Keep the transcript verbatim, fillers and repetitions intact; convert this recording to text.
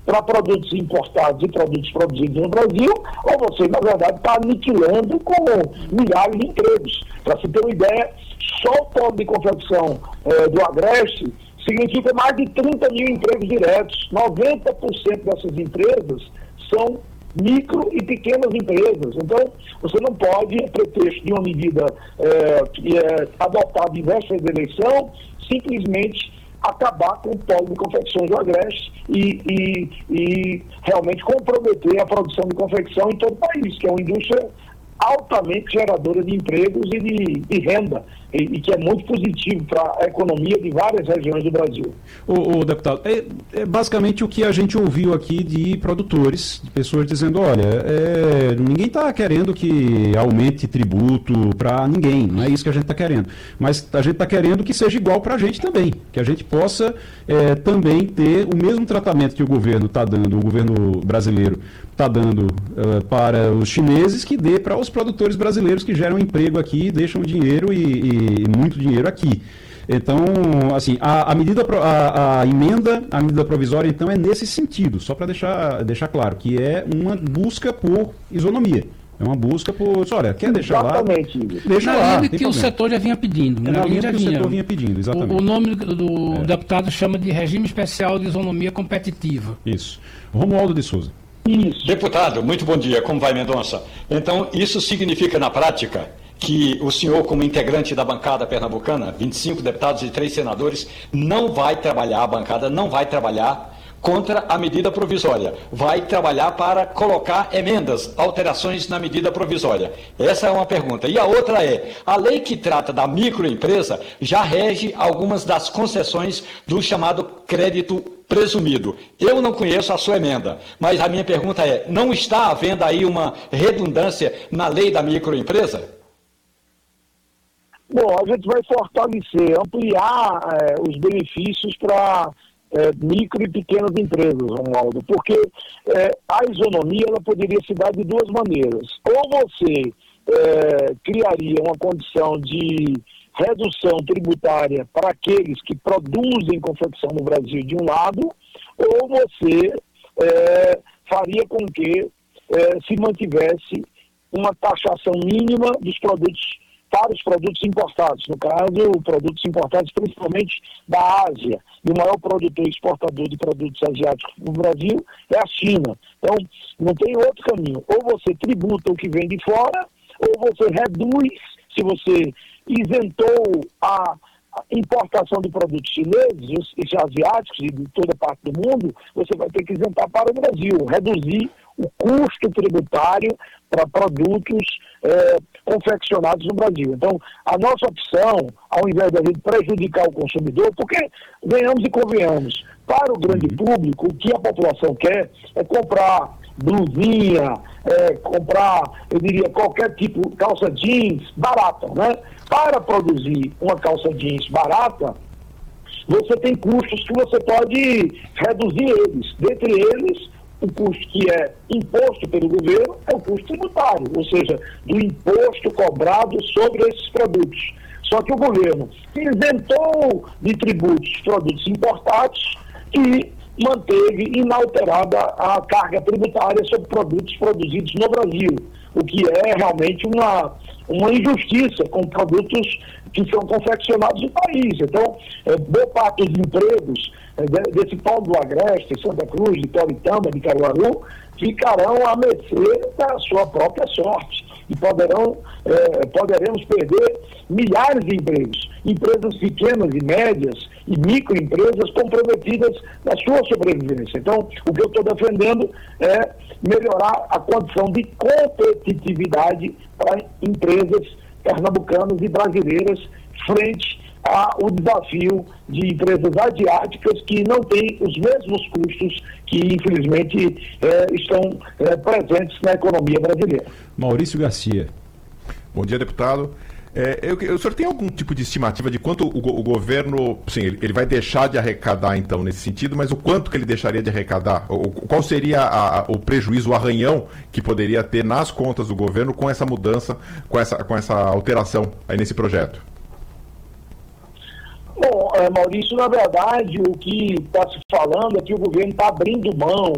para produtos importados e produtos produzidos no Brasil, ou você, na verdade, está aniquilando com milhares de empregos. Para você ter uma ideia, só o polo de confecção eh, do Agreste significa mais de trinta mil empregos diretos. noventa por cento dessas empresas são micro e pequenas empresas. Então, você não pode, a pretexto de uma medida é, que é adotada em véspera da eleição, simplesmente acabar com o polo de confecções do Agreste e, e, e realmente comprometer a produção de confecção em todo o país, que é uma indústria altamente geradora de empregos e de, de renda, e, e que é muito positivo para a economia de várias regiões do Brasil. O, o deputado, é, é basicamente o que a gente ouviu aqui de produtores, de pessoas dizendo, olha, é, ninguém está querendo que aumente tributo para ninguém, não é isso que a gente está querendo, mas a gente está querendo que seja igual para a gente também, que a gente possa é, também ter o mesmo tratamento que o governo está dando, o governo brasileiro está dando uh, para os chineses, que dê para os produtores brasileiros que geram emprego aqui, deixam dinheiro e, e muito dinheiro aqui. Então, assim, a, a medida, a, a emenda, a medida provisória, então, é nesse sentido, só para deixar, deixar claro, que é uma busca por isonomia. É uma busca por, olha, quer deixar exatamente. Lá, deixa na lá. linha que o setor já vinha pedindo. É na linha já que vinha. o setor vinha pedindo, exatamente. O, o nome do, do é. deputado chama de regime especial de isonomia competitiva. Isso. Romualdo de Souza. Isso. Deputado, muito bom dia. Como vai, Mendonça? Então, isso significa na prática que o senhor, como integrante da bancada pernambucana, vinte e cinco deputados e três senadores, não vai trabalhar, a bancada não vai trabalhar contra a medida provisória. Vai trabalhar para colocar emendas, alterações na medida provisória. Essa é uma pergunta. E a outra é, a lei que trata da microempresa já rege algumas das concessões do chamado crédito presumido. Eu não conheço a sua emenda, mas a minha pergunta é, não está havendo aí uma redundância na lei da microempresa? Bom, a gente vai fortalecer, ampliar é, os benefícios para é, micro e pequenas empresas, Romualdo, porque é, a isonomia ela poderia se dar de duas maneiras. Ou você é, criaria uma condição de redução tributária para aqueles que produzem confecção no Brasil de um lado, ou você é, faria com que é, se mantivesse uma taxação mínima dos produtos para os produtos importados, no caso, produtos importados principalmente da Ásia, e o maior produtor e exportador de produtos asiáticos no Brasil é a China. Então, não tem outro caminho. Ou você tributa o que vem de fora, ou você reduz, se você isentou a importação de produtos chineses e asiáticos e de toda parte do mundo, você vai ter que isentar para o Brasil, reduzir o custo tributário para produtos é, confeccionados no Brasil. Então, a nossa opção, ao invés de a gente prejudicar o consumidor, porque, venhamos e convenhamos, para o grande público, o que a população quer é comprar blusinha, é, comprar, eu diria, qualquer tipo de calça jeans barata, né? Para produzir uma calça jeans barata, você tem custos que você pode reduzir eles. Dentre eles, o custo que é imposto pelo governo é o custo tributário, ou seja, do imposto cobrado sobre esses produtos. Só que o governo isentou de tributos produtos importados e manteve inalterada a carga tributária sobre produtos produzidos no Brasil, o que é realmente uma, uma injustiça com produtos que são confeccionados no país. Então, é, boa parte dos empregos é, desse polo do Agreste, Santa Cruz, de Toritama, de Caruaru, ficarão à mercê da sua própria sorte e poderão, é, poderemos perder milhares de empregos, empresas pequenas e médias e microempresas comprometidas na sua sobrevivência. Então, o que eu estou defendendo é melhorar a condição de competitividade para empresas pernambucanas e brasileiras frente ao desafio de empresas asiáticas que não têm os mesmos custos que, infelizmente, eh, estão eh, presentes na economia brasileira. Maurício Garcia. Bom dia, deputado. É, eu, o senhor tem algum tipo de estimativa de quanto o, o governo, sim, ele, ele vai deixar de arrecadar, então, nesse sentido, mas o quanto que ele deixaria de arrecadar? O, qual seria a, a, o prejuízo, o arranhão que poderia ter nas contas do governo com essa mudança, com essa, com essa alteração aí nesse projeto? Bom, Maurício, na verdade, o que está se falando é que o governo está abrindo mão